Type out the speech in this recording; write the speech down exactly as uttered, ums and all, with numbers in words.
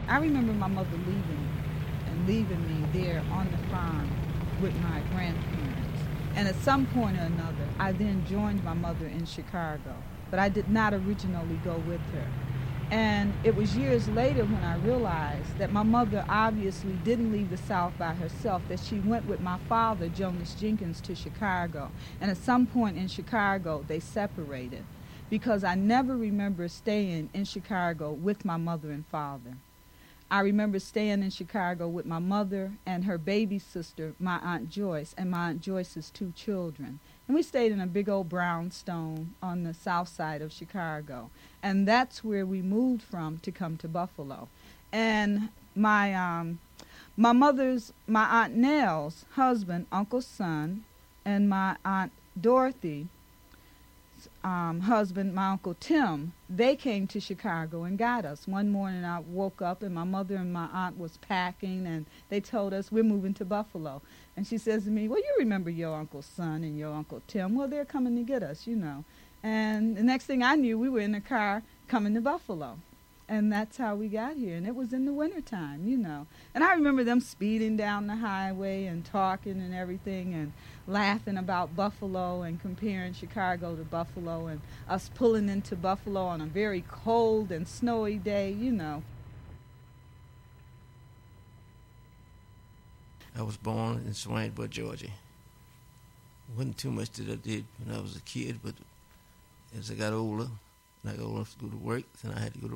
I remember my mother leaving and leaving me there on the farm with my grandparents. And at some point or another, I then joined my mother in Chicago, but I did not originally go with her. And it was years later when I realized that my mother obviously didn't leave the South by herself, that she went with my father, Jonas Jenkins, to Chicago. And at some point in Chicago, they separated because I never remember staying in Chicago with my mother and father. I remember staying in Chicago with my mother and her baby sister, my Aunt Joyce, and my Aunt Joyce's two children. And we stayed in a big old brownstone on the south side of Chicago. And that's where we moved from to come to Buffalo. And my um, my mother's, my Aunt Nell's husband, Uncle Son, and my Aunt Dorothy, Um, husband, my Uncle Tim, they came to Chicago and got us. One morning I woke up and my mother and my aunt was packing and they told us we're moving to Buffalo. And she says to me, well, you remember your Uncle Son and your Uncle Tim. Well, they're coming to get us, you know. And the next thing I knew, we were in the car coming to Buffalo. And that's how we got here. And it was in the wintertime, you know. And I remember them speeding down the highway and talking and everything and laughing about Buffalo and comparing Chicago to Buffalo and us pulling into Buffalo on a very cold and snowy day, you know. I was born in Swansboro, Georgia. Wasn't too much that I did when I was a kid, but as I got older, and I got older enough to go to work, then I had to go to